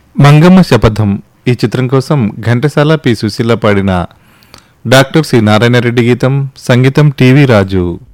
మంగమ్మ శపథం ఈ చిత్రం కోసం ఘంటసాల పి సుశీల పాడిన డాక్టర్ సి నారాయణ రెడ్డి గీతం, సంగీతం టీవీ రాజు.